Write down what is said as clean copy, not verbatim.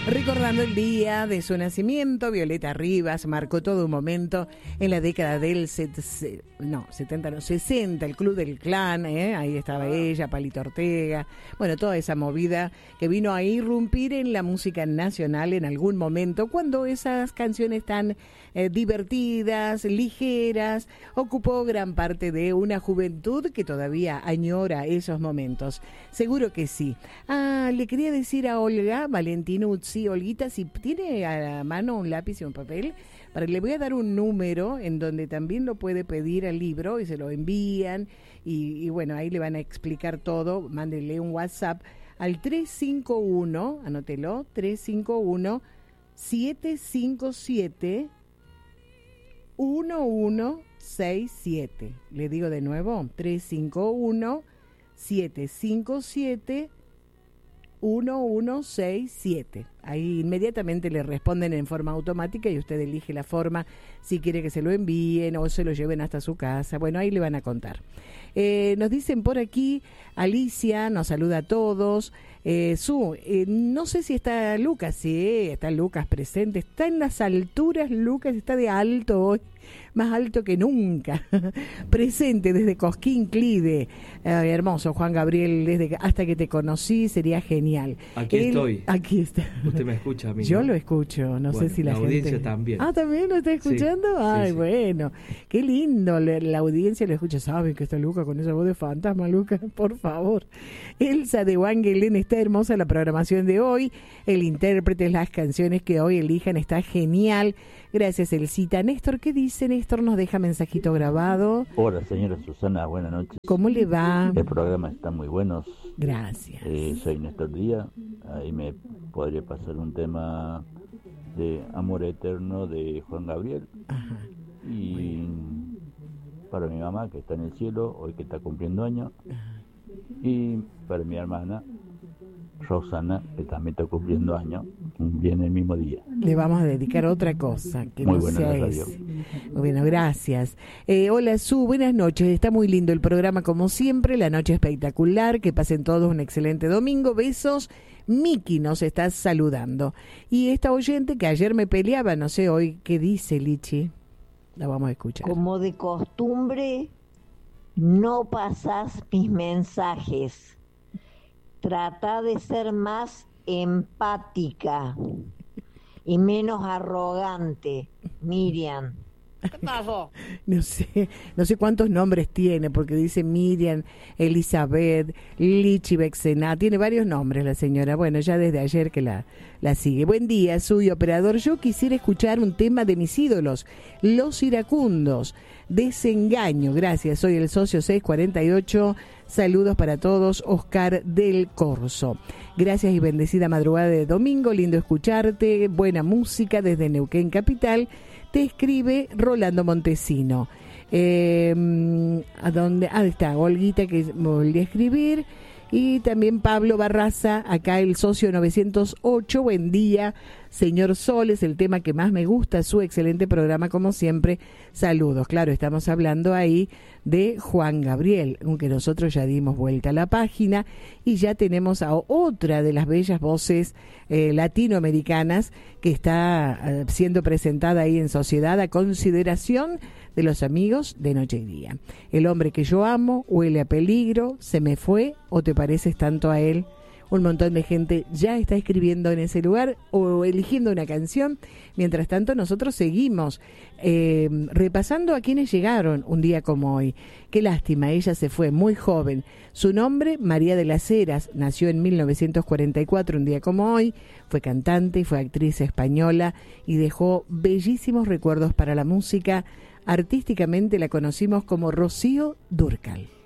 Recordando el día de su nacimiento, Violeta Rivas marcó todo un momento en la década del 60, el Club del Clan, ahí estaba ella, Palito Ortega, bueno, toda esa movida que vino a irrumpir en la música nacional en algún momento, cuando esas canciones tan divertidas, ligeras, ocupó gran parte de una juventud que todavía añora esos momentos. Seguro que sí. Le quería decir a Olga Valentinuzzi, Olguita, si tiene a la mano un lápiz y un papel, le voy a dar un número en donde también lo puede pedir al libro y se lo envían y bueno, ahí le van a explicar todo. Mándenle un WhatsApp al 351, anótelo, 351 757 1167. Le digo de nuevo, 351 757 1167. Ahí inmediatamente le responden en forma automática y usted elige la forma, si quiere que se lo envíen o se lo lleven hasta su casa. Bueno, ahí le van a contar. Nos dicen por aquí, Alicia nos saluda a todos. No sé si está Lucas. Sí, está Lucas presente. Está en las alturas, Lucas está de alto hoy, más alto que nunca. Presente desde Cosquín Clide. Hermoso, Juan Gabriel, desde hasta que te conocí, sería genial. Estoy. Aquí está. Usted me escucha a mí, Yo ¿no? lo escucho, no sé si la gente... audiencia también. ¿También lo está escuchando? Sí, Ay, sí. Bueno, qué lindo, la audiencia lo escucha. ¿Saben que está Lucas con esa voz de fantasma, Lucas? Por favor. Elsa de Wangelén, está hermosa la programación de hoy. El intérprete, las canciones que hoy elijan, está genial. Gracias, Elsita. Néstor, ¿qué dice? Néstor nos deja mensajito grabado. Hola, señora Susana, buenas noches. ¿Cómo le va? El programa está muy bueno. Gracias. Soy Néstor Díaz. Ahí me podría pasar un tema de Amor Eterno de Juan Gabriel. Ajá. Y para mi mamá, que está en el cielo, hoy que está cumpliendo años. Ajá. Y para mi hermana, Rosana, que también está cumpliendo años, viene el mismo día. Le vamos a dedicar otra cosa que muy no buena sea la radio. ese. Bueno, gracias. Hola, Su, buenas noches. Está muy lindo el programa como siempre, la noche espectacular. Que pasen todos un excelente domingo. Besos. Miki nos está saludando. Y esta oyente que ayer me peleaba, no sé hoy qué dice, Lichi. La vamos a escuchar. Como de costumbre, no pasás mis mensajes. Trata de ser más empática y menos arrogante, Miriam. ¿Qué pasó? No sé cuántos nombres tiene, porque dice Miriam, Elizabeth, Lichi Bexená, tiene varios nombres la señora. Bueno, ya desde ayer que la sigue. Buen día, soy operador. Yo quisiera escuchar un tema de mis ídolos, Los Iracundos, Desengaño. Gracias, soy el socio 648. Saludos para todos, Oscar del Corso. Gracias y bendecida madrugada de domingo, lindo escucharte, buena música desde Neuquén Capital. Te escribe Rolando Montesino. ¿A dónde? Ahí está, Olguita, que volví a escribir. Y también Pablo Barraza, acá el socio 908. Buen día, señor Sol, es el tema que más me gusta, su excelente programa como siempre. Saludos. Claro, estamos hablando ahí de Juan Gabriel, aunque nosotros ya dimos vuelta a la página y ya tenemos a otra de las bellas voces latinoamericanas que está siendo presentada ahí en Sociedad a consideración de los amigos de Noche y Día. El hombre que yo amo, Huele a peligro, Se me fue o Te pareces tanto a él. Un montón de gente ya está escribiendo en ese lugar o eligiendo una canción. Mientras tanto, nosotros seguimos repasando a quienes llegaron un día como hoy. Qué lástima, ella se fue muy joven. Su nombre, María de las Heras, nació en 1944, un día como hoy. Fue cantante, fue actriz española y dejó bellísimos recuerdos para la música. Artísticamente la conocimos como Rocío Dúrcal.